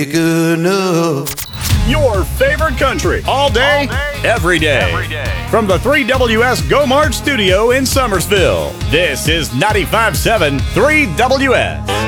good enough. Your favorite country, all day, every day. From the 3WS Go Mart studio in Summersville, this is 95.7 3WS.